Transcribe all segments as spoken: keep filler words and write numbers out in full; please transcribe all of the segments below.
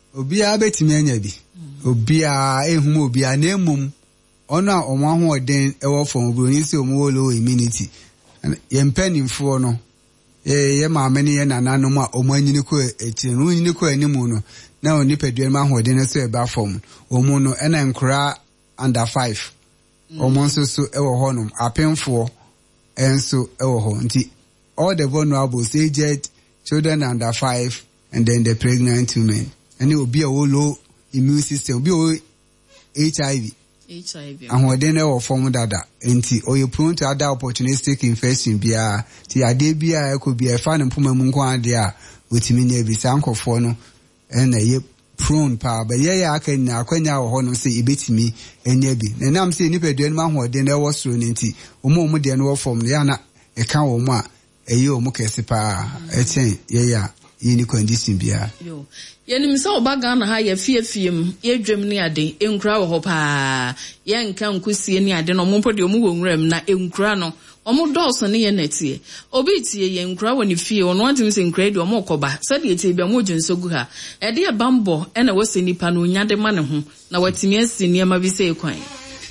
Obia betimi anya bi. Obia ehum obia na emum ono a omo ahoden ewo fom broni se omo low immunity. Yempanimfo no eh ye maame ne ye nananom a omo anyini ko eti no nyini ko animu no na onipadua ma ahoden so e ba fom. Omo no ena nkura under five. Omo nso so ewo honum apemfo enso ewo ho nti all the vulnerable aged children under five and then the pregnant women. And it will be a low immune system, be H I V. H I V. And what then or form dada. And or you prone to other opportunistic infection be a ti ade be a could be a fan and puma munko dia with me near Bisanko Fono and a ye prone power. But yeah, I can now quenya or honor say ibit me and yebi. And I'm saying if I do man who then there was thrown into Umo Mudian war from Liana a cow ma a yo mukesipa a chain, yeah, any condition be a. Yenim sa obaga na ha ye fie fiem ye dwem ne ade enkura wo ho pa ye nka nkusie ne ade no mompo de omu wonwuram na enkura no omu dɔɔso ne ye natie obi tie ye nkura wo ne fie ono antim se nkura de omu koba sa de tie bia mo dwonsogu ha e de bambo e na wose nipa no nya de ma ne ho na watimi asi niema bi se kwan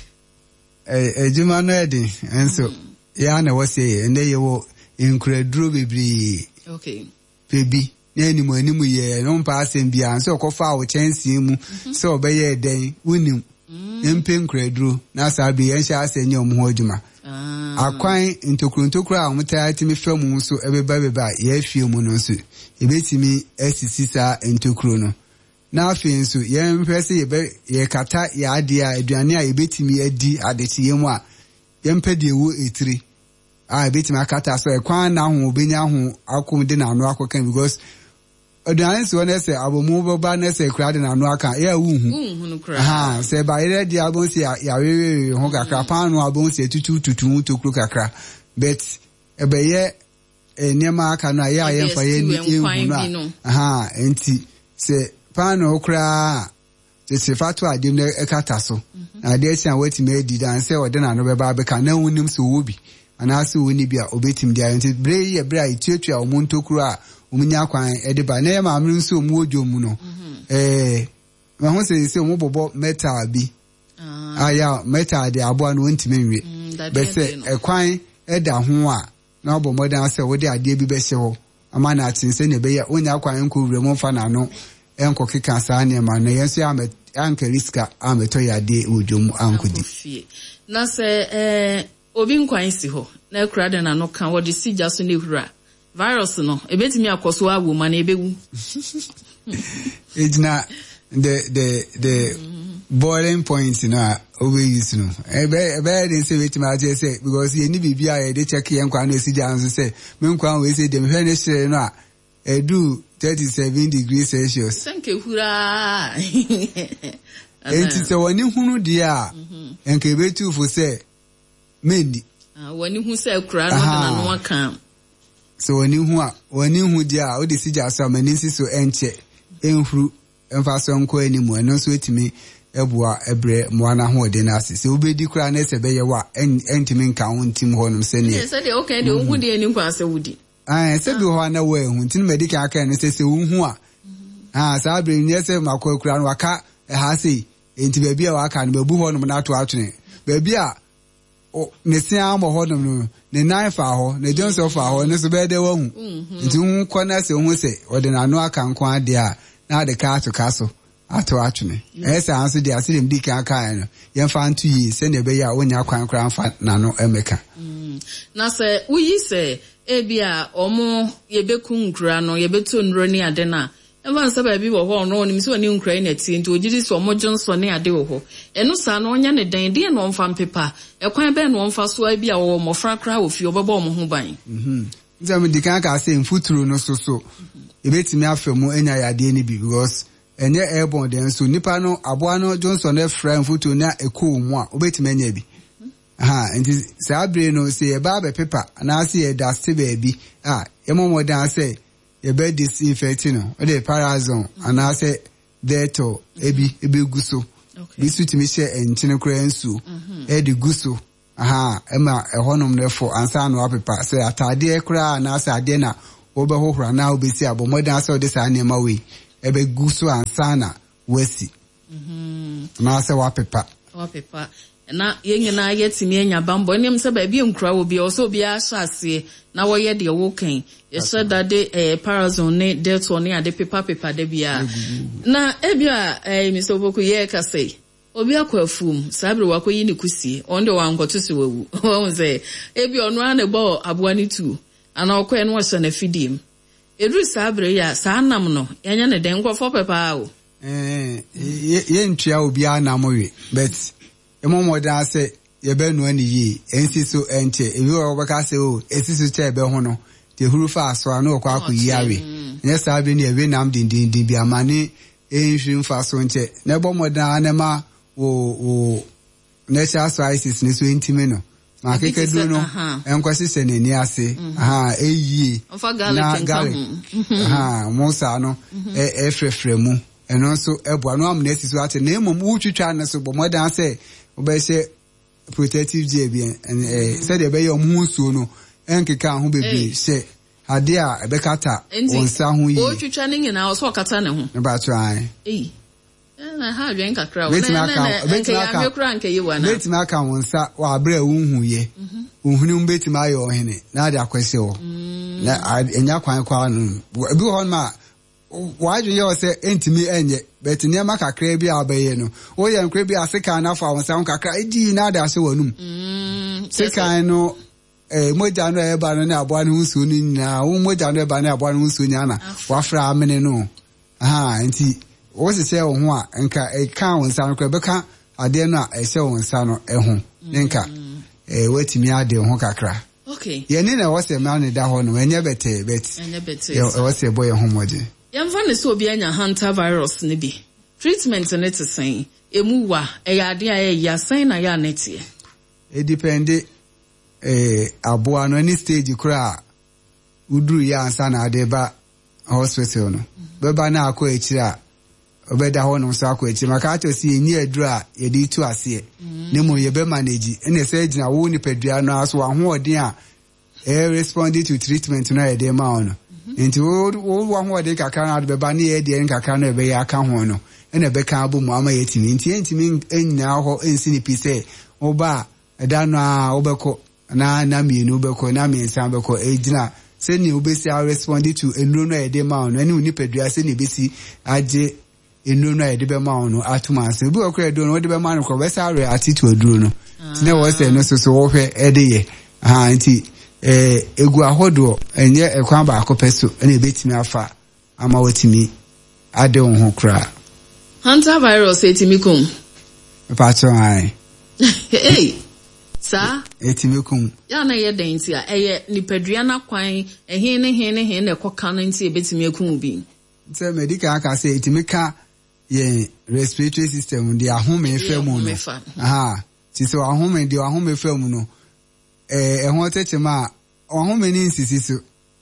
eh ejuma no ede enso ya na wose ye ne ye wo nkura duro bebri okay baby Animu animu ye no pass and beyond so cofa or chance mu so be ye day winning imping credru na sabi en sha se nyom hoduma akwan ntokruntokra amutati me fam so ebeba beba ye fie mu no so ebetimi asisi sa ntokru no na afin so ye mpese ye be ye kata ye ade a aduane a ebetimi adi adeti ye mu a ye mpede ewu etiri a ebetimi akata so ekwan na ho obenya ho akom de na anu akokan because Odan so na say abomu ba na say kra de na no aka ya wuhu wuhu kra ha say ba ire dia abon say ya wewe ho kakra pan no abon say tutu tutu tokru kakra but ebe ye enema aka no ya ye mfa ye ni ehu no ha enti say pan no kra se se fatu adem na ekata so na de sia wati me di dan say ode na no be ba be ka na wunim so wo bi ana so woni bi a obetim dia enti bre ye bre a tuatua omuntokru a umunya kwan ediba na ma amru nso mu odwomu no eh ma ho se se mu bobo metal bi ah ya metal de abo no ntime nwe be se ekwan eda ho a na obo modan se wo de ade bi be hye ho ama na atinse ne be ya onya kwan nko wure mo fa na no enko keka sa ne ma na yenso ya anka riska ameto ya de odwomu ankodi na se eh obi nkwan si ho na ekura de na no kan wo de sija so ne hura virus no ebetimi akoso awu ma na ebewu it's not the the the mm-hmm. boiling point na over use no ebe ebe dey say wetin ma say because ye ni bibia ye dey check ye nkwa na esija anso say me nkwa we say dem hwe ne hire no a edu thirty-seven degrees Celsius sanke hura enti se woni hunu dia enke betu fo say mendi ah woni hu say kura no na no aka so wani hu a wani hu dia o de sija so manisi so enche enhuru emfa so nko animu eno so etimi ebua ebre moana ho de na asese obedi kura na ese beye wa entimi nka ho ntim ho nom se ne yes say okay de hu de ani kwa se wudi ah se bi ho na we hu ntin medical aka ne se se hu a ah sa abre nye se makwa kura no waka ha sei enti ba bia waka no babu ho nom na ato atwene ba bia o ne se amo ho nom no ne nine fa ho ne Johnson fa ho ne so be de wo hu nti hu ko na se hu se o de na no aka nko ade a na de ka to ka so ato atwene esa anso de asem di ka aka no ye fa ntu yi se ne be ya onya kwan kran fa na no emeka na se uyi se e bia omo ye beku nkura no ye beto nro ni ade na Evan saba bi wo ho no nim se woni nkura na ti nti ogidi so omo Johnson ne ade wo ho eno sa no onya ne dan de no mfa mpepa ekwan be no mfa so abi a wo mofra kra wo fi obeba omo ho ban mhm nzam di kan ka se mfuturu no so so ebetimi afemu enya ya de ni bi because enye airborne den so nipa no aboa no Johnson e fra mfuturu na eko mu a obetimi enya bi aha nti sa abre no se e ba be pepa na se e da se ba bi ah e momo dan se e be disinfecting no o de parazone ana se deto ebi ebi guso bi sutimi she entine kura nsu e de guso aha ema e honom ne fo ansa no apepa se atade kura na se ade na wo be hohora na obesi abomodan se o de sa na ma we ebe gu so ansana wasi mhm na se wa pepa wa pepa na yenye na yetimi enya bambo enim se ba bi nkura obi o so bi ahase na wo ye de wo kan ye so that de eh parazone ne delta ne ade pepa pepa de bia na ebia eh Mister Opoku ye ka say obi akwafum sabre wakoyi ne kusie onde wankoto se wawu won say ebia ono ane bo aboa ne tu ana okwe no so na fidim edu sabre ya sanam no yanya ne den kwofo pepa o eh ye ntua obi anamowe but emomo da se ye be no ani yi ensi so enche ebi wo beka se o esi so che be ho no te huru fa aso ana okwa akoyi awe nye sabre ne ewe nam din din din bi amane enhwim fa so nche na bo modan na ma wo wo natural spices ne so intime no ma keke du no enkwasi se ne ni ase aha eyi na garlic aha musa no e efrefre mu eno so ebo no am na esi so ate na emom wo twitwa na so bo modan se obese protective gear bi eh said e be yo mu nsuo no enkeka ho bebe se ade a ebe kata onsa ho yi o twitwa ne nyina o so kata ne ho e ba try eh na ha dwen kakra o na na betima ka bekura nke yi wana betima ka onsa wa abra unhu ye unhunu betima ayo ohene na ade akwese wo na enya kwan kwa no bi ho ma waju ye o se entimi enye bet niam kakra bi abaye no o ye nkra bi aseka na fa onsa kakra edi na ade ase wanum mm seka no eh moja no e ba no na aboa no nsu ni na wo moja no e ba na aboa no nsu nya na wa fra amene no aha enti o se se ho a nka e kan onsa no kra be ka ade no a e se onsa no e ho nka eh watimi ade ho kakra okay ye ni na wo se ma ne da ho no enye bete bet enye bete ye wo se boy ho moje yamfa ne so obi anya hunter virus ne bi treatment ne te sen emu wa e ya ade a e ya sen na ya netie e depend eh aboa no any stage kura uduru ya ansa na ade ba hospital no be ba na akọ ekira obeda ho no so akọ ekira maka ato si enyi aduru a ye di tu ase ne mo ye be manage ene se gina wo ni padua no aso ahoɔden a e responding to treatment no ye de ma ono enti wo wo ho de kakra na be ba ne ye de kakra na be ya aka ho no ene be kan abu mu ama ye timi enti entimi ennya ho ensi ni pise wo ba eda no a wo beko na na mi no beko na mi nsan beko ejina se ni obesi a respond to enuro no ye de ma ono ene uni pedua se ni besi age enuro no ye de be ma ono atuma se bi okra do no wo de be ma no ko be sa re attitude aduro no tine wo se no so so wo hwe e de ye ha enti eh egu ahodo enye ekwan ba akopeso ene ebetimi afa ama watimi ade won ho kra hunter virus etimi kum pacho ai hey sa etimi kum ya na ye den ti a eye nipadua na kwan ehin ne hin ne hin ne koka no nti ebetimi akum bi se medical aka say etimi ka ye respiratory system di ahome efe mu no aha ti so ahome di ahome efe mu no eh ehon tetema ohome ni nsisi so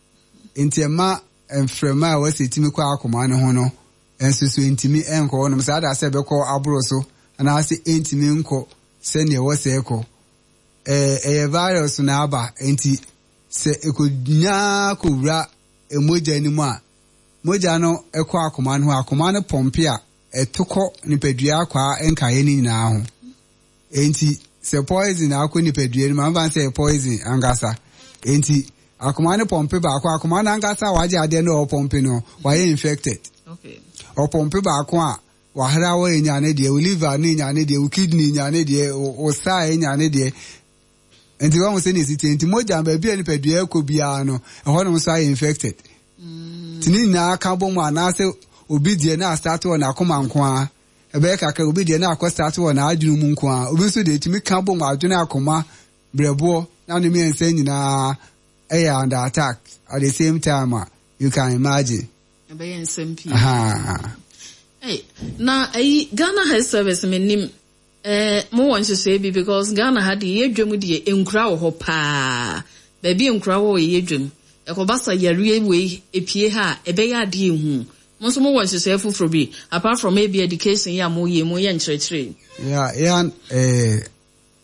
entiema enfrema a wase timi kwa akoma ne ho no ensusu entimi enko no msa da se beko aburo so ana ase entimi nko se ne wase eko eh eh virus na aba enti se ekonya kowura emoja ni mu a moja no eko akoma no akoma no pompe a etoko nipadua kwa enka ye ni nyina ho enti se poison akọ nipadua ni man say poison angasa enti akoma ne pompe ba akọ akoma na angasa waje ade no pompe no wa infected okay o pompe ba akọ a wa hara wa nya ne de liver ne nya ne de kidney nya ne de o sa nya ne de enti wa mo se ne siti enti moja ba bia nipadua akọ bia no e ho no sa infected mm tini na aka bo mu anase obi die na start on akoma nko a ebe ka ka obi die na akọ start on adwunu mu nko a obi so de timi ka bo mu adwunu akoma brebo na no me ense nyina eh under attack at the same time uh, you can imagine ebe ense mpi aha hey na ai Ghana Health Service menim eh mo want to say because Ghana had the edwum de enkura wo ho pa ba bi enkura wo ye edwum ekobasa yare we epie ha ebe ya de ehu Monso mo want to say fufuro bi apart from maybe education ya mo ye mo ye nkyerɛkyerɛ yeah yeah eh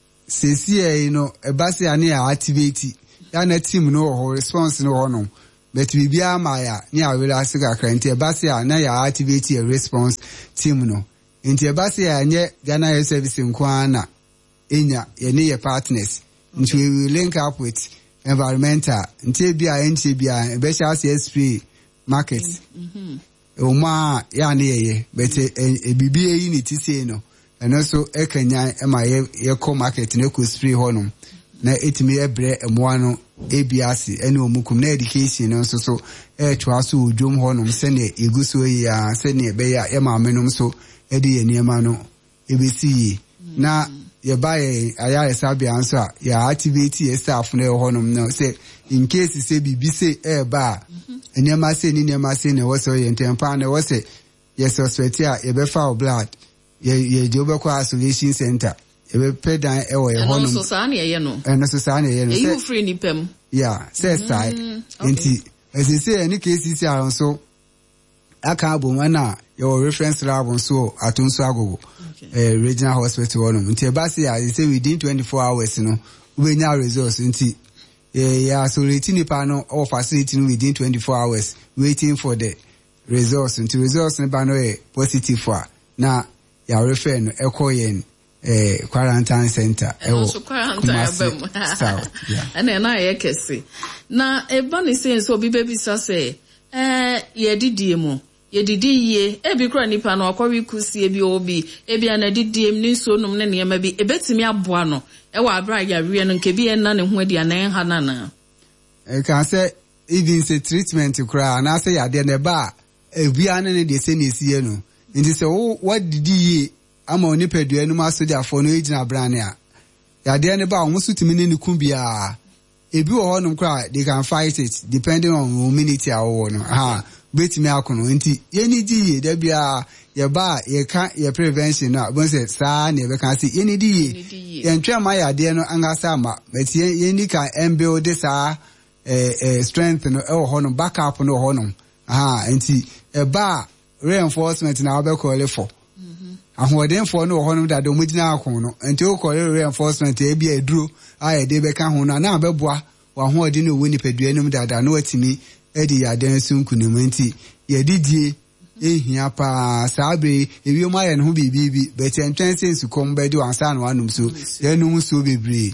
sesi eh no ebase ane activate ya na team no ho response no ho no but bibia ma ya ni awela se kakra nti ebase a na ya activate a response team no nti ebase a nye Ghana Health Service nkwa na enya ye ne ye partners nti we will link up with environmental nti bia nti bia be sha C S P market mhm uma ya ne ye but e bibia yi ni ti sei no eno so ekanya e ma ye ye ko market na ko spray honom na etimi ebre emoa no ebiase ene omukum na education no so so e twa so odwom honom se ne eguso yi a se ne be ya e ma menom so e de ye niema no ebesi na ye bae aya sabia nso a ya activate ye staff na honom no se in case se bibi se e ba niema se ni niema se ne wo so ye ntempa na wo se ye suspect a ye be fa blood ye ye jobe kwa isolation center ebe pedan e wo ye hono no so sa na ye no e no so sa na ye no you free ni pem yeah say side enti as say any cases are so aka abom na your reference lab so atonso agogo eh regional hospital wono nti e ba say I say within twenty-four hours no we nya results nti eh ya so retini pa no of facility no within twenty-four hours waiting for the results nti results ne ba no e positive for na ya refer no ekoyen eh quarantine center e wo quarantine south yeah ana na ye kese na e ba ni say so bi baby say eh ye didie mu ye didie e bi kra nipa no akori kusie bi obi e bi ana didie ni so num ne ne ma bi e betimi aboa no e wa abra ya wie no nke bi e na ne ho dia na ha na na e kan say even say treatment kra na say ya de ne ba e bi ana ne de say ne sie no nti say what didie ama oni pedua no ma so dia fo no ejina brane a ya de ne ba wo so timi ne niku bia ebi wo honum kra they can fight it depending on community awo no ha betimi akono nti ye ni di ye da bia ye ba ye ka ye prevention na bon say sa na ye be kan say ye ni di ye ye ntwa ma ya de no angasa ma but ye ye ni kan build this ah eh eh strength no e wo honum backup no honum ha nti e ba reinforcement na we be call for ahoden for no honum da do mugina akon no enti o call reinforcement e bia eduro aye de be ka ho na na beboa wa hoden no woni pedua num dada na watimi edi ya den sunkunim enti ye didie ehia pa sabe ebi o ma ye no ho bibibi but entwen sense kom be do ansa no anum so ye num so bebre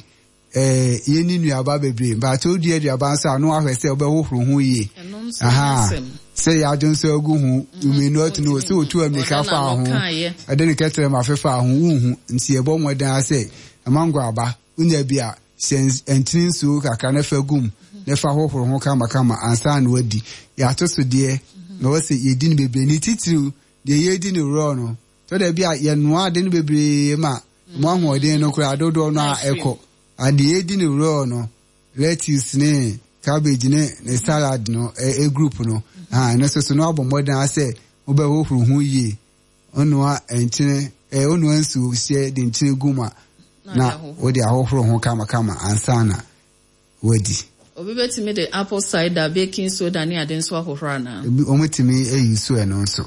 eh ye ni nuaba bebre but o die aduaba ansa no ahwese obehohoro ho yi aha say ya don so agu hu you may not know so to amika fa ho adeni ketere ma fefa ho hu nti e bo modan say amango aba unya bia sense entin so kaka na fa gum na fa hohoro ho kama kama ansa na wadi ya to so de na wase yedi ni bebre ni titiru de yedi ni ro no to da bia ye noa de ni bebre ma mo ahoden no kura dodo no a eko ade yedi ni ro no lettuce ne cabbage ne ne salad no e, e group no ah no so so no abomodan ase obe hohoro hu yi onu a entine e onu ansu sie de ntine guma na odi ahohoro hu kama kama ansana wadi obi betimi de apple cider baking soda ni ade nso ahohoro na obi timi e yusu e no nso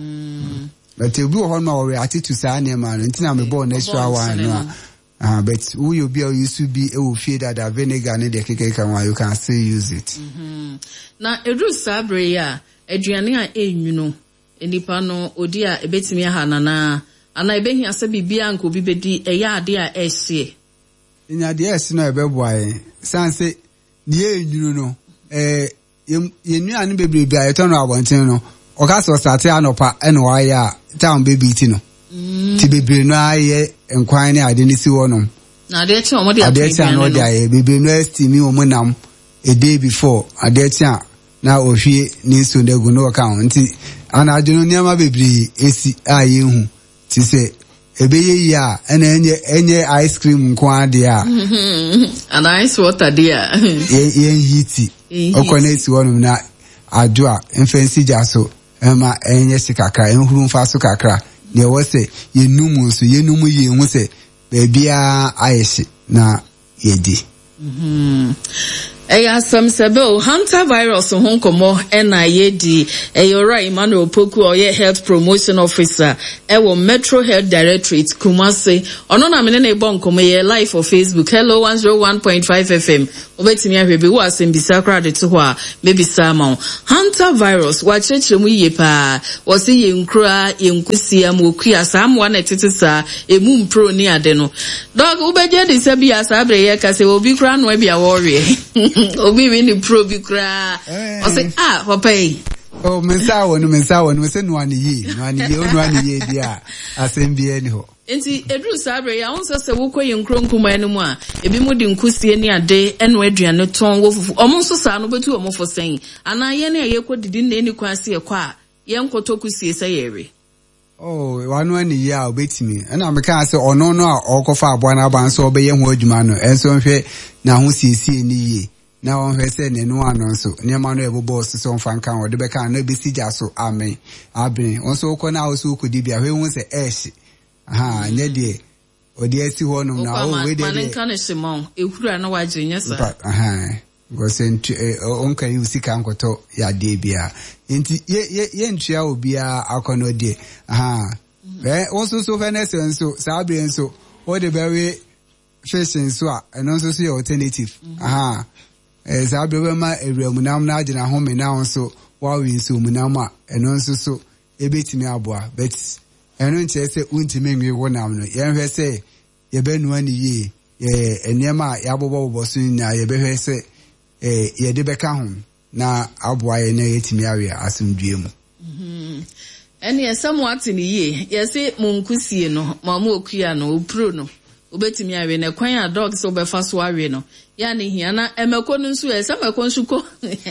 mm but obi ho ma we atitu sa na ma no ntina me born extra one no ah but who you be used to be e wo fie that vinegar ne de keke kan wa you can still use it mhm na edu sabre ya aduane a enwuno enipa no odi a ebetimi aha nana ana ebehia se bibia nko bi bedi eya ade a ehye nya de ehye no ebeboae sanse de enwuno no eh yenuane bebrebe a yeto no abonten no oka so start anopa ene wa ya town baby ti no ti bebre no aye enkwan ne ade ni si wonom na ade chi omo de ade chi no de aye bebre no estimi omonam a day before ade chi na ohwie ni so ndegu no ka ho nti ana adwunu niama bebre esi aye hu ti se ebeye ya ena enye enye ice cream nkwa ade a ana ice water de a ye hiti okona esi wonom na adwa enfensi jaso ema enye sikakra enhuru mfa so kakra ne wose yenum so yenum ye hu se bebia ayeshi na yedi mhm Eya some sebe Hunter virus ho nkomo ena ye di eyora Emmanuel Poku oye health promotion officer e wo Metro Health Directorate Kumasi ono na me na ebo nkomo ye live for Facebook. Hello one oh one point five F M obetimi ahwebe wo asembisa kra de to ho a maybe sama Hunter virus wa chechire mu ye pa wo se ye nkura ye nkusia mu okua samwa na tetesa emu mpro ni ade no dog ubeje de se bia sabre ye ka se obi kra no bia worry obi we ni pro bi kra o say ah papa yi oh mensa wonu mensa wonu se no ani yi no ani yi no ani yi dia asembi ani ho enti edru sabre ya won se wo koye nkronkuma anu mu a ebi mu di nkusie ni ade eno aduane ton wo fufu omo nso sa no betu omo fosen ana ye na ye kodidi na eni kwase ye kwa ye nkotokusie se yere oh wanu ani ya obetimi na me kan se ono no a okofa abo na aba nso obeye ho adwuma no enso nhwe na ho siesie ni yi na won hwe se ne no ano nso ne ma no ebobo so mfa nkan wo de be kan na be sija so amen aben won so ko na wo so ko di bia hwe won se eshi aha nye de odi esi ho no na o we de man kan simon ehura na waje nyesa aha go sent on kan you sika nkoto ya de bia enti ye ye ntua obi a akono de aha eh won so so fairness nso sabe nso o de be fish nso a eno nso so alternative aha eh sabe be ma ewramunam na agina ho me na nso wa wi nso munam a eno nso so ebetimi aboa but eno nche se untimi nwe wonam no ye hwe se ye benu ani ye ye enema ya bobo bobo so nya ye be hwe se eh ye de beka ho na aboa ye na yetimi awe asumdue mu mhm eni esamo atini ye ye se munkusie no mama okua no opro no obetimi awe na kwan a dog so be fa so awe no ya ne hia na emeko no nso esemeko nsuko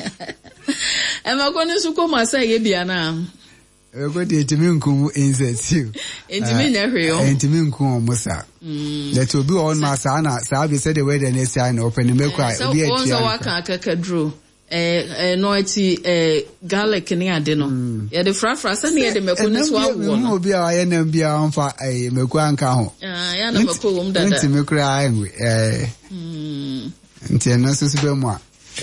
emeko no nsuko ma say ye bia na e go de timi nkum insert you entimi na hweo entimi nkum musa let obi on ma sa na sa be say the way the next I no open make kwa obi e tia so waka akakadro eh eh no ati eh garlic ni ade no ye de frafra se ne ye de meko no so awo no obi a ye na bia onfa eh meko anka ho ah ya na meko wom dada entimi kra enwe eh mm enti na so so be mu a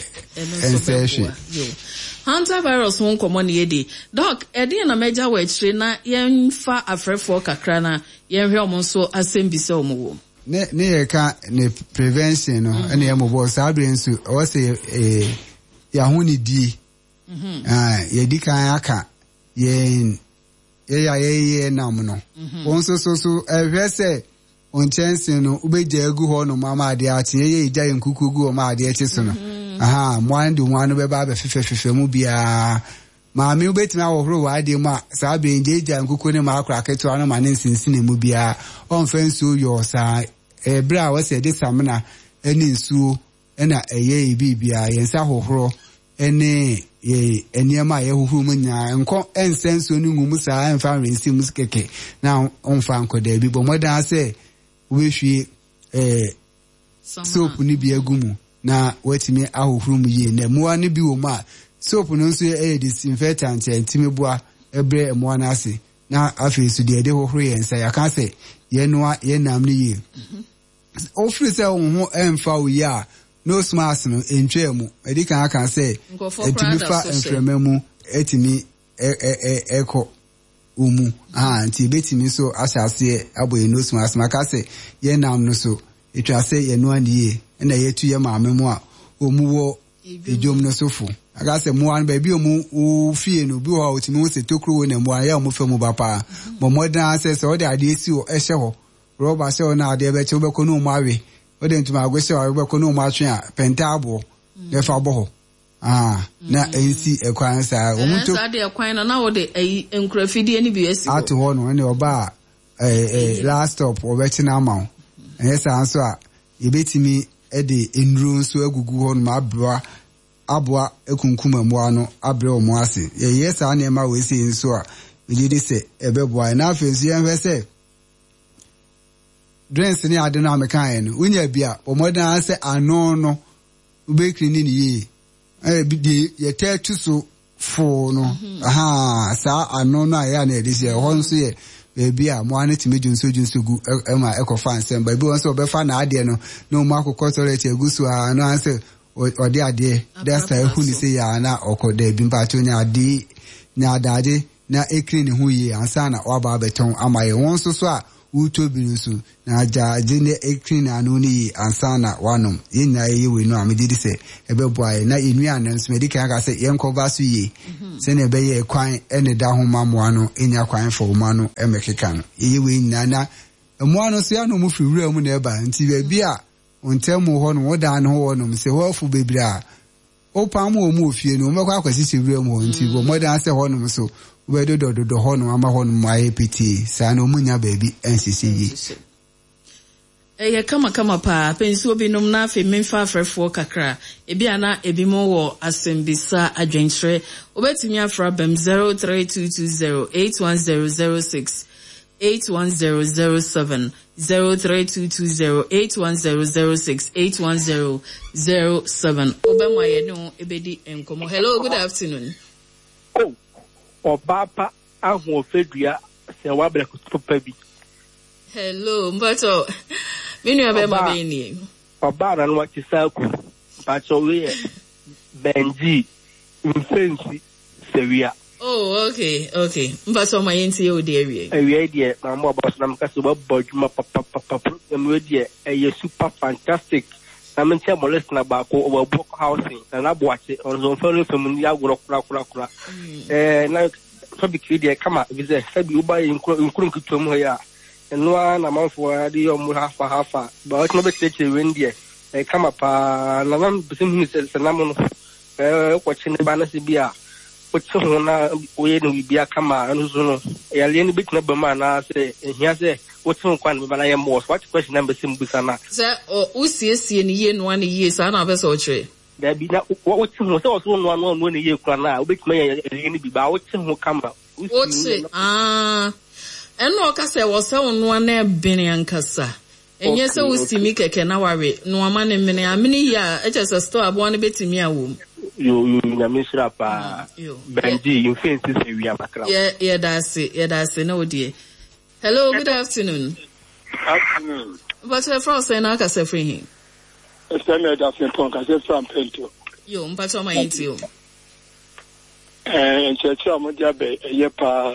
ense Hunter virus won common yedi doc edi na meja we chire na yenfa afrefo kakra na yenhwe omo so asembisa omo wo ne ne ye ka ne prevention no ene ye mobo sabre nsu o se eh ya huni di mhm ah ye di kan aka ye ye ya ye ye nam no won so so so ehwe se on chance no ubeja egu ho no mama ade ati ye ija yenkuku gu o ma ade echi so no aha mwandu mwanu be ba be fefefefe mu bia ma mi ubetimi awohoro wa ade mu a sa be njeja nkuku ne ma akra keto anu ma ne nsinsine mu bia on fensu yo sa ebra wa se de samna eni nsuo ena eye bibia yensa hohoro ene ye eniema ye hohoro mu nya nko ensenso ni ngumu sa enfa rensi mu keke na onfa nko da bi bo modan se we hwie eh soap ni bia gumu na wetimi ahohuru mu ye na muwa ne bi wo ma soap no nso e disinfectant entimi boa ebre muwa na ase na afi su de de hohuru ye nsa ya kan se ye noa ye nam ne ye ofri se wo ho emfa wo ya no smas no entwe mu edi kan aka se etimi fa enfrema mu etimi e e eko umu ah nti betimi so asase aboye no smas maka se ye nam no so etwa se ye noa ne ye na yetu ye maame mu a omuwo ejom no sofo aga se mu an ba bi omu o fie no bi ho otimi wo se tokro na mu an ya omu fa mu bapa mo modan se se o de ade esi o ehye ho roba se o na ade be che obeko no mu awe o de ntuma agwese o obeko no mu atwe a penta abo le fa bo ho ah na ensi ekwan sa o mu to sa de ekwan na na wo de enkrafidie ni bi esi ato ho no ne oba eh eh last stop o be tina ma esa anso a yebetimi ede enru nso agugu ho no abra aboa ekunkuma mu ano abre o mu ase ye yesa na ema we se nso a me de se ebeboa na afensu ye hwe se drinks ni ade na mekan no unya bia o modan se ano no ubekri ni ni eh bi ye tetu so fo no aha sa ano no aya na ede se ho nso ye bebi a mo ane timi junso junso gu e ma ekofa nsem ba bi won so be fa na ade no no mo akokọ toilet egusu a no anse ɔde adeɛ desta ehu ni sɛ ya na ɔkɔda bi mpato nya ade nya adade na ekiri ne ho yie ansa na waba abɛtɔn ama yɛ wɔn so so a wuto bi no so na agyaagye ne ekiri na ano ni ansa na wanom yɛnyina yɛ we no a me didi sɛ ɛbɛboa na enua nan so me di kan ka sɛ yɛn kɔba so yie sɛ na ɛbɛyɛ kwan ɛne da ho mamoa no enya kwan fo ma no ɛmɛkeka no yɛ we nyina na ɛmoa no so ya no mu firi wura mu na ɛba nti baabi a ontemu hɔ no woda no hɔ no sɛ wɔfo bebre a opa mu omu ofie no mɛkɔ akwasi sewura mu hɔ nti bɔ modan sɛ hɔ no so wobɛdo dodo hɔ no ama hɔ no ayɛ piti saa no munya baabi nsisi yi ɛyɛ kama kama pa pensuo binom na afi memfa afrɛfoɔ kakra ebi ana ebi mo wɔ asembisa adwenkyerɛ obetumi afra bam zero three two two zero eight one zero zero six eight one zero zero seven zero three two two zero eight one zero zero six eight one zero zero seven. Obama yeno ebedi enkomo. Hello, good afternoon. Oh, Obapa ahun ofedua se wa bre ko bi. Hello, mbato. Minu abema be ni. Oba na no wa kisaku. Bacho we Benji mfensi sewia. Oh, okay, okay. Mbato ma yenti o de area. Area de na mo boss na mka so ba bodwuma papa papa program we de e super fantastic. Na me ntia molest na ba ko o block housing na na boache on zo felo fem ya goro kura kura kura. Eh na fabric de kama vize sabi uba inkuru inkuru kitu mu ya. Eno na manfo ade yo mu hafa hafa. Ba o tno be cheche we ndie. Eh kama pa na nam bisim hu se na mo no. Eh ko chine ba na se bia. What's on we no bia kama no so no ya le ni bit na ba ma na say ehia say what's on kwan ba na ye mo what question number sim busa na say o usiesie ni ye no an ye sa na be so chere da bi na what's on so so no no no ni ye kura na obit ma ye ni bi ba what's on kama what's ah eno ka say wo se no na bene ankasa enye se usimi keke na ware no ama ne mene amini ya e just store abo na betimi awom you you na misra pa Benji in fancy say we are makra yeah yeah that's it yeah that's it no dear. Hello, good afternoon. Afternoon. But the France say na ka say free him it's time that I from ka say from pento yo mpacho ma yenti o eh en church am dia be ye pa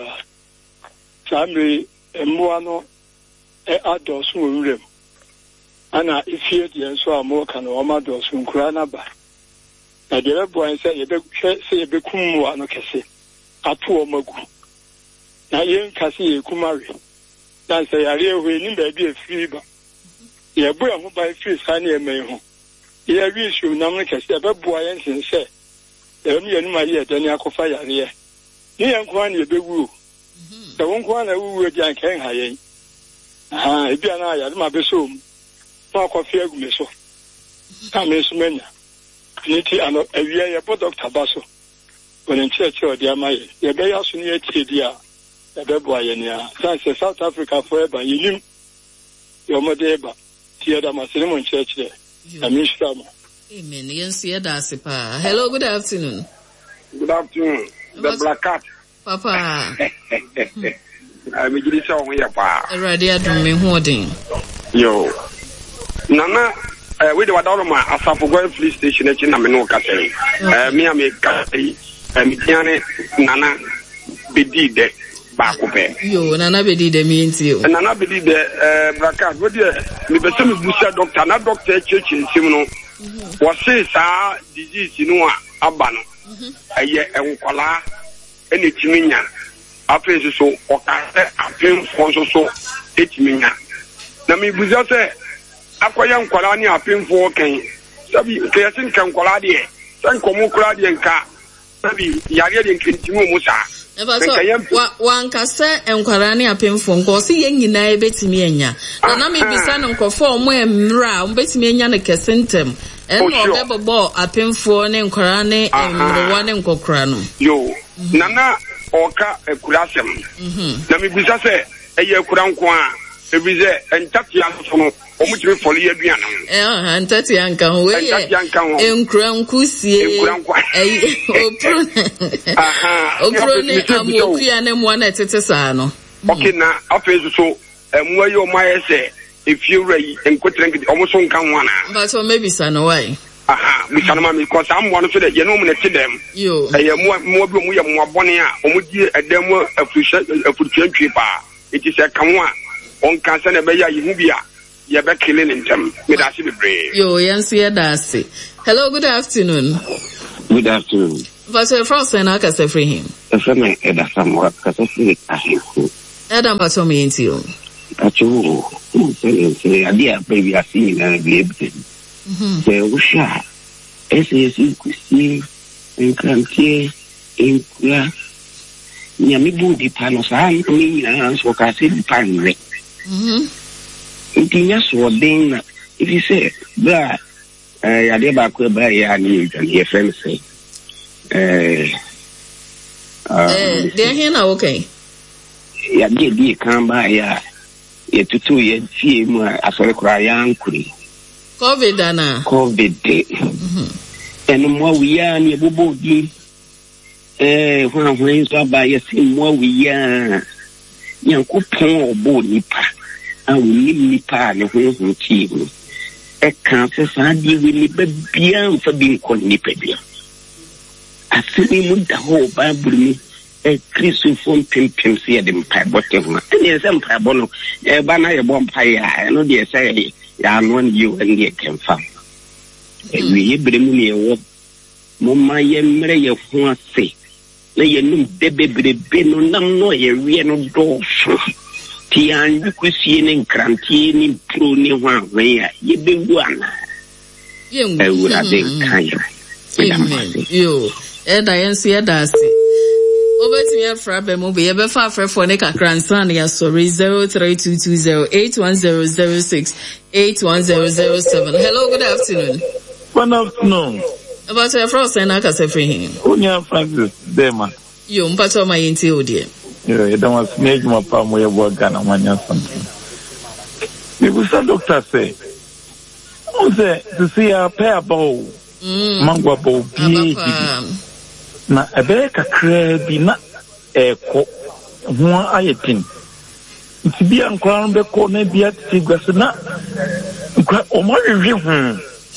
samri emwa no e adosu wurem ana ifie die so amo ka no ma adosu nkura na ba na de bo an say ye be hwe say ye be kum wa no kese ato o magu na ye nka say ye kumare dan say yare ehwe ni ba bi afiri ba ye bo ho ba afiri sa na emen ho ye wi su na mo kese be bo ayen sin say e mi ye ni ma ye de ni akofa yare ye ni ye nko an ye be wu da won ko na wu di an kan ha ye ah e bia na ya ma be so ma ko fi agu me so ka me so menya niti ano awia ye bo doctor baso wonen cheche odi amaye ye be yaso ni etie dia ye be bo aye ni a say South Africa forever yinim yo mode ba tie da masene mon cheche amishama amen yensu ye da sepa. Hello, good afternoon. Good afternoon. The Black Cat papa I me gidi so won ye pa ready adum me ho odin yo nana eh we de wadalo ma asafo go police station echi na me no ka say eh me am ka say eh me tiane nana bedi de ba ko pe yo nana bedi de me nti o nana bedi de eh braka we de me be se me busa doctor na doctor echi nsim no wo say sa disease no a aba no eye enkola ene timinya afen so o ka afen fon so so etiminya na me busa say akoya nkwala ni apemfo kan sabi keyasin kan nkwala de san komo kura de nka sabi yare de nkintimo musa e ba so wa wanka se nkwala ni apemfo nko se yen nyina e betimi enya na na me bisa no nkofo mo emra mo betimi enya ne kesentem en no be bobo apemfo ne nkwala ne emro ne nkokura no yo nana oka ekurasem na me bisa se eye ekura nko a ebize entati aso no omutime foli aduana eh entati anka ho we enkura nkusie eh opro aha opro ne amokua ne mo na tete saa no okay na afezu so emu ayi o ma yese if you rai enkotre nkiti omo so nka ho ana but o maybe sa no why aha bisanoma mi ko sa mo no so de ye no mo ne te dem yo eh mo mo bi mo ye mo abone a o mo di edem mo afurusha afurutwantwe pa iti se kan a on kan se na be ya yehu bia ye be kele ne ntem me da se bebre yo yansi ye da se. Hello, good afternoon. Good afternoon. But your first and I can say free him. If I may add somewhat, because I see it. Adam Batomi into you. That's all. Say, I dear baby, I see and be able to. Say, Usha, S S U Christine, and Crantier, in Kula, Yamibu, the Panos, I mean, and so I say the pan wreck. It is just what then, if you say, that, I did back where I need and your friends say. Eh, eh, they're here now, okay. Ya did be come by ya. Ye to two years, see more as a cry uncle. COVID, Anna. COVID day. And more we are near Bobo. Eh, when I'm going to buy a thing more we are. Young coupon or board nipa. I will leave nipa and a whole team. A cancer, I deal with me beyond for being called nipa. I see the whole Bible a Christian phone pim pim see them pie bottom. And there's some pabono, a banana bomb pie. I know they say, I know you and they can find. And we bring me a walk. Mamma, ye may have one say. Lay no baby, no, no, a real door. Tian, you could see an cranty in pruning one way. You be one. I would have been kind. You. Eda yensi eda asi. Obetimi afra be mo be ye be fa afra for ne kakransan ya sorry zero three two two zero eight one zero zero six eight one zero zero seven. Hello, good afternoon. Good afternoon. About your first and I can say for him. Unya Francis Dema. You mpato my inti odie. Yeah, you don't want to make my palm where you work and when you're something. You will say doctor say. Who say to see a pair bow. Mangwa bow be. Na ebe kakra bi na eko ho ayetin nti bia nkwa be ko na bia tigwase na nkwa o ma rewi hu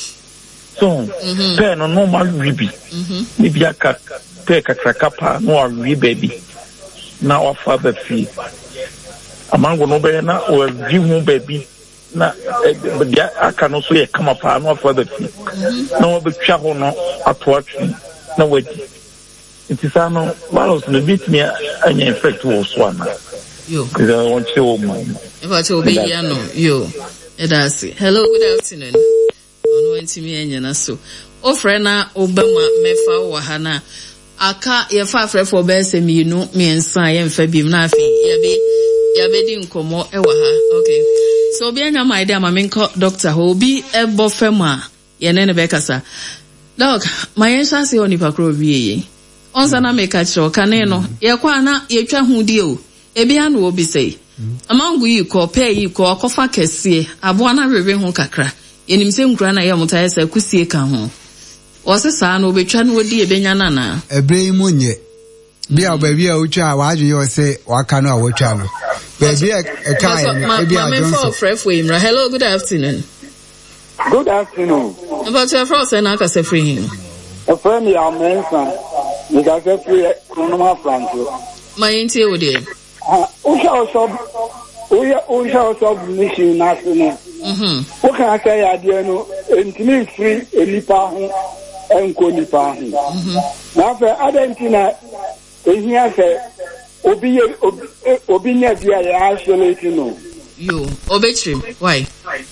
so pe no no ma rewi ni bia ka pe kakra kapa no rewi baby na ofa be fi amango no be na o rewi hu baby na bia aka no so ye kama pa no ofa be fi na o be twa ho no ato atwi na wadi. It is a no, Malos, the bit me an effect was one. You, because I want to show my. If I told me, you, Edasi. Hello, good afternoon. On went to me and so. Oh, Frena, Obama, Mefa, Wahana. Aka, your father for best and me, no, me and Sai and Fabi Nafi, Yabe, Yabedin Como, Ewaha. Okay. So, be an my dear, my main doctor, who be a bofema, Yanene Becasa. Dog, my answer is only Pacrovi. Onsa na meka cho kane no ye kwa na ye twa hudi o ebi ha no obi sei amangu yi ko pe yi ko akofa kese abo na wewe ho kakra enim se nkura na ye mutaye se kusie ka ho o se sa na obetwa na odi ebenya na na ebre mu nye bia obabi a otwa wa adwe yo se waka no a wotwa no baby e kai no ebi a Johnson. Hello, good afternoon. Good afternoon. About your first and I can say free him. A friend ya mensa because every chronometer franco my inti odi ah o sha so o ya o sha so mission national mhm o kan say ya de no entimi free enipa ho enko nipa ho mhm na fe adentina ehia fe obi obi nya bia ya isolate no yo obetrim why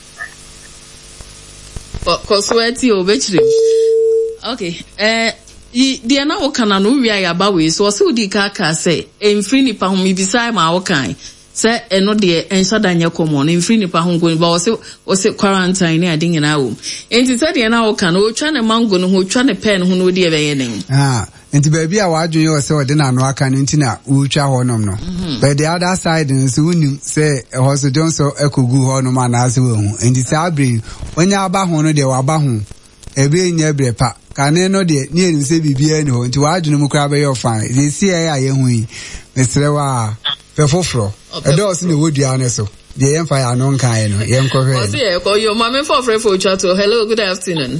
ko sweaty obetrim. Okay, eh, the na okana no wi ayaba we so se odi ka ka say emfiri nipa ho mi bisai ma okan say eno de ensa danye komo no emfiri nipa ho go ba o se o se quarantine ne ade nyina wo enti say de na okana o twa ne mango no ho twa ne pen ho no odi ebe ye nen ah enti ba bia wa adwen yo se o de na no aka no enti na wo twa ho nom no but the other side no so unim say ho so don so ekogu ho no ma na ase wo hu enti say abri onya aba ho no de wa aba ho ebe nya brepa kane no de ni en se bibia ni ho nti wa adwene mu kra be yo fan de si e ya ye hu yi mesre wa fe foforo e do se ne wodua ne so de ye mfa ya no nkan no ye nkwohwe o se e ko yo mama foforo fo twa to. Hello, good afternoon.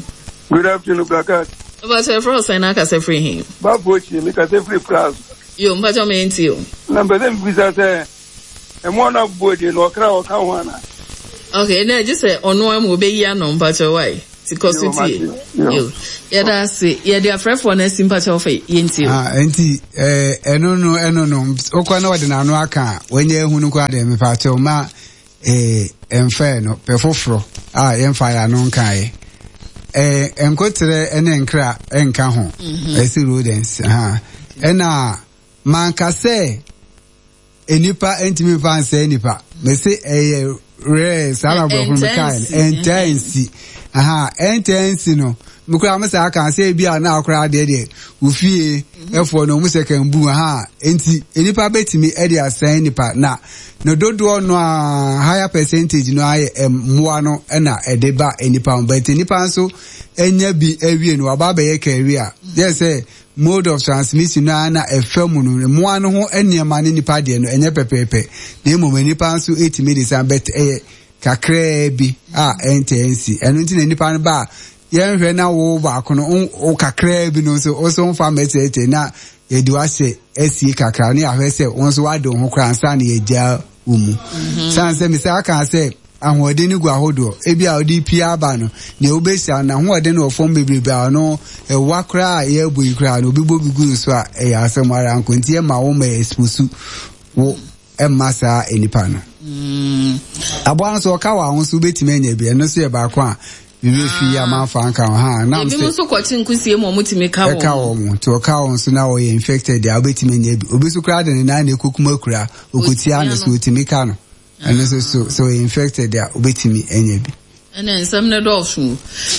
Good afternoon, Blackard. But your first and I can say free him. Babochi, make us a free class. You, but you mean to you. Number them visitors, and one of body no crowd, Kawana. Okay, now just say on one will be young on but away. Because you, yeah, that's it. Yeah, they are friend for next sympathy of it. Yinti. Ah, enti, eh, eh, no, no, eh, no, no. Okwa no wade na no aka. Wenye hunu kwa de me pacho ma eh emfa no pefofro. Ah, emfa ya no nkae. Eh, enkotre ene nkra enka ho. Esi rodents. Ha. Ena mankase enipa entimi fanse enipa. Me say eh re sala bro from kind intense. Aha, intense no. Mukura amasa aka say bia na akura de de. Ufie efo no mu second bu aha. Enti enipa betimi e de asan nipa na no dodo no a higher percentage no aye mmoa no na e de ba enipa but enipa nso enya bi awie no aba ba ye career. Yes say mode of transmission na na efam no mmoa no ho eniema ne nipa de no enye pepepe. Na emo enipa nso etimi de san bet eh kakra bi a intense eno nti na nipa no ba yen hwe na wo ba ko no o kakra bi no so o so mfa metete na edu ase esi kakra ne ahwe se won so wado ho kra ansa na eja umu san se mi se aka se ahode ni gu ahodo e bia odi pia ba no ne obesa na hoode no ofom bebrebe a no e wakra ye boyi kra no obibo bigu so a e asem ara ankonti e ma wo ma exposu wo e masa enipa no mm abwan so ka wa ho so betime nya bia no so e ba ko a bibi fi ya ma fa nka ha na mse bi so kwati nkusie mo mutime ka wo ka wo mo to ka wo so na wo infected ya betime nya bi obi so kra de na na ekukuma kura okutia na so otime ka no and so so so infected ya obetimi enya bi ene nsam ne dofsu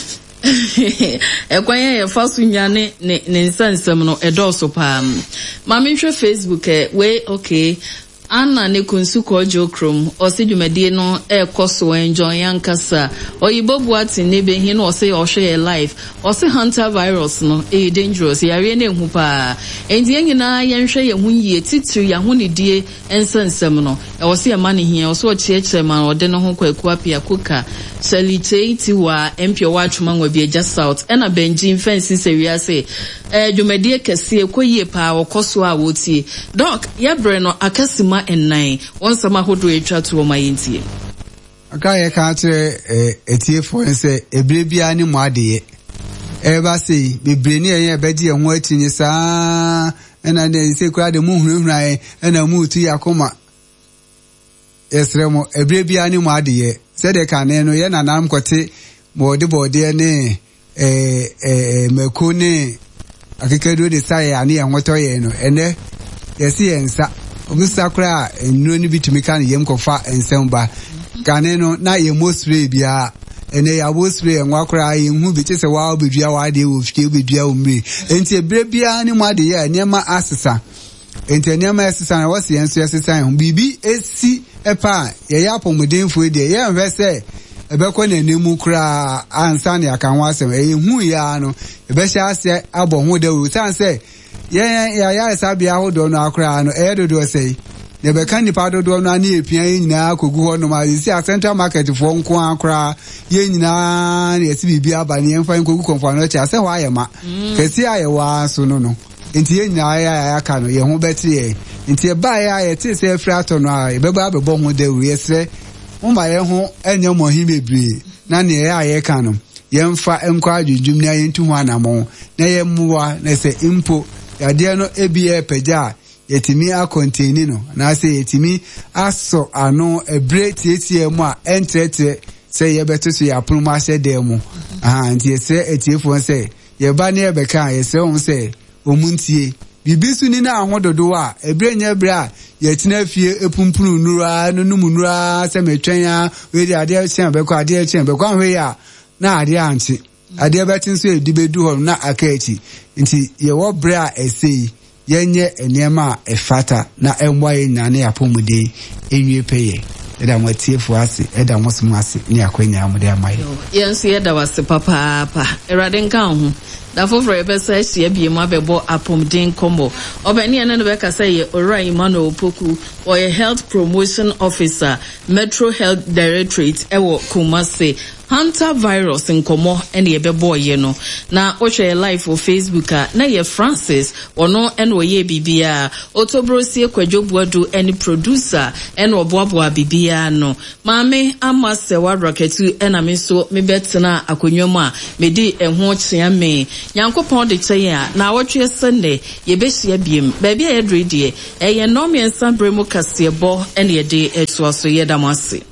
ekwanye ye fasu nyane ne ne nsam no edoso pa ma me hwe Facebook e we okay Anna ne kunsu kojo krom ose dwumade no e koso enjoy yankasa oyibo buati ne be hin ose o hwe life ose hunter virus no e dangerous yare na ehu pa enti nyina yenhwe ye hunye titiri ya hunidie ensansam no e ose ya mane hia ose o chiechire ma ode no ho kwaku apia kuka salitaiti wa empio wa twuma nwa bi eja south ena benjin fence seria se eh dwumade kese koyie pa okoso a wotie doc ya bre no akasima ennan wonsama hodo etwa to ma yentie aka ye ka atre etie fo nse ebre bia ni mu adeye e ba sei bebre ni yen ebedi ehun atinyi saa ena ne se kura de mu hunhunai ena mu tu yakoma esremo ebre bia ni mu adeye se de ka ne no ye nanam kote bode bode ne eh eh meko ne akikedo de sai ani enwoto ye no ene yesi ensa obisakura nnuro ni bitumi kan yem kofa ensemba kane no na ye mosre bia ene ya mosre enwakura ye hu bi tese wa obedua wa de wo fike obedua omri enti ebre bia ni mu ade ye niema asesa enti niema asesa na wose yenso asesa hu bibi esi epa ye ya pomodemfo de ye nhwe se ebekọ na enemu kura ansa na aka ho asem e hu ya no ebe sha ase abo hu de wu san se ye ya ya sabia hodo no akura no e dodo sei ne be kan nipa dodo no ani epian nyina kogu ho no ma si a central market fo nko akura ye nyina na esi bibia abane en fa kogu konfa no cha se ho ayema kesi ayewa so no no enti ye nyina ya ya aka no ye ho beti ye enti e ba ya ye ti se frato no a e be ba be bo ho de wu ye se umba ye ho enye mo himebri na ne ya ye ka no ye mfa enkwa adwudwum na ye ntu ho anamo na ye mmuwa na se impo yade no ebi e peja yetimi a contain no na se yetimi aso ano ebre tietie mu a entretre se ye beto so ya proma se de mu aha nti se etiefo se ye ba ne ye be ka ye se on se omuntie bibisu ni na ahododo a ebre nya ebre a yetina fie epumpunu nura no numu nura se metwen a we di ade chen be kwa ade chen be kwa hwe ya na ade anti ade betin so edibedu ho na akachi nti ye wo bre a esei yenye enema efata na emwa ye nyane yapomude enwie peye eda mwatiefo ase eda mosmu ase ni akwenya amude amaye yenso ye da wase papa pa erade nka ho da foforo e besa hia bie ma bebo apomden komo obani ene no be ka say ye Ora Emmanuel Opoku or a health promotion officer Metro Health Directorate ewo Kumasi Hunter virus nkomo ene yebebo ye no na wohwe live for Facebook a na ye Francis ono ene oye bibia otobrosie kwadwobuadu ene producer ene oboaboa bibia no maame amase wa roketu ena me so me betena akonwam a medi eho kyea me Nyankopon de kyea a na wotwe sene ye behia biem ba bia ye drede eye no me nsa bremu kasebo ene ye de etuaso ye damase